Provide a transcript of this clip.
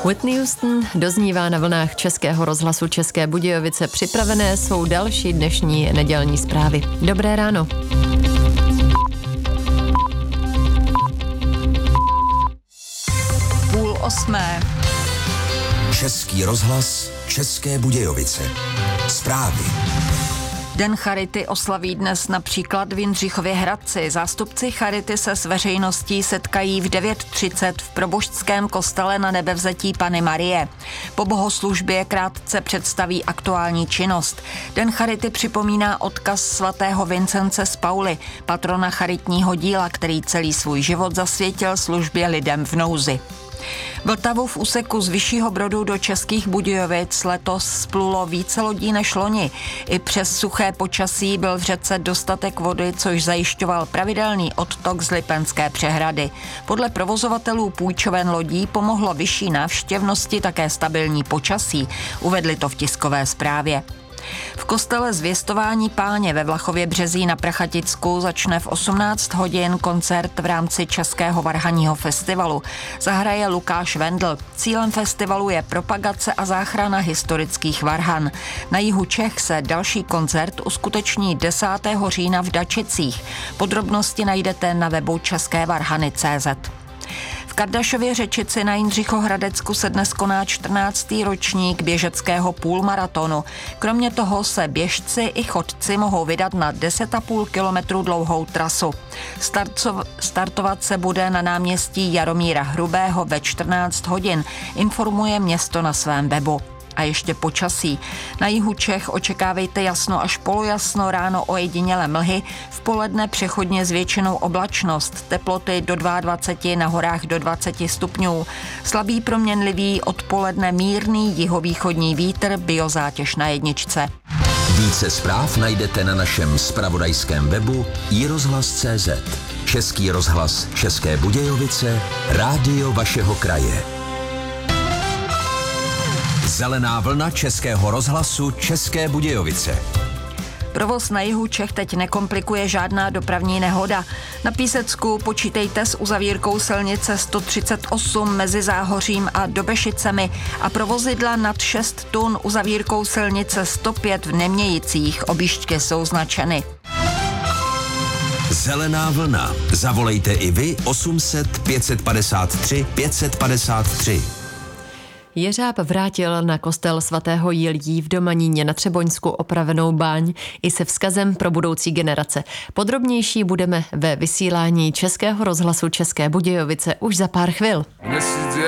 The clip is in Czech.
Whitney Houston doznívá na vlnách Českého rozhlasu České Budějovice. Připravené jsou další dnešní nedělní zprávy. Dobré ráno. Půl osmé. Český rozhlas České Budějovice. Zprávy. Den Charity oslaví dnes například v Jindřichově Hradci. Zástupci Charity se s veřejností setkají v 9:30 v proboštském kostele Na Nebevzetí Panny Marie. Po bohoslužbě krátce představí aktuální činnost. Den Charity připomíná odkaz svatého Vincence z Pauly, patrona charitního díla, který celý svůj život zasvětil službě lidem v nouzi. Vltavu v úseku z Vyššího Brodu do Českých Budějovic letos splulo více lodí než loni. I přes suché počasí byl v řece dostatek vody, což zajišťoval pravidelný odtok z Lipenské přehrady. Podle provozovatelů půjčoven lodí pomohlo vyšší návštěvnosti také stabilní počasí, uvedli to v tiskové zprávě. V kostele Zvěstování Páně ve Vlachově Březí na Prachaticku začne v 18 hodin koncert v rámci Českého varhanního festivalu. Zahraje Lukáš Vendl. Cílem festivalu je propagace a záchrana historických varhan. Na jihu Čech se další koncert uskuteční 10. října v Dačicích. Podrobnosti najdete na webu českévarhany.cz. V Kardašově Řečici na Jindřichohradecku se dnes koná 14. ročník běžeckého půlmaratonu. Kromě toho se běžci i chodci mohou vydat na 10,5 kilometru dlouhou trasu. Startovat se bude na náměstí Jaromíra Hrubého ve 14 hodin, informuje město na svém webu. A ještě počasí. Na jihu Čech očekávejte jasno až polojasno, ráno ojedinělé mlhy, v poledne přechodně s většinou oblačnost, teploty do 22, na horách do 20 stupňů. Slabý proměnlivý, odpoledne mírný jihovýchodní vítr, biozátěž na jedničce. Více zpráv najdete na našem zpravodajském webu iRozhlas.cz. Český rozhlas České Budějovice, rádio vašeho kraje. Zelená vlna Českého rozhlasu České Budějovice. Provoz na jihu Čech teď nekomplikuje žádná dopravní nehoda. Na Písecku počítejte s uzavírkou silnice 138 mezi Záhořím a Dobešicemi a pro vozidla nad 6 tun uzavírkou silnice 105 v Nemějicích. Objížďky jsou značeny. Zelená vlna. Zavolejte i vy 800 553 553. Jeřáb vrátil na kostel svatého Jiljí v Domaníně na Třeboňsku opravenou báň i se vzkazem pro budoucí generace. Podrobnější budeme ve vysílání Českého rozhlasu České Budějovice už za pár chvil.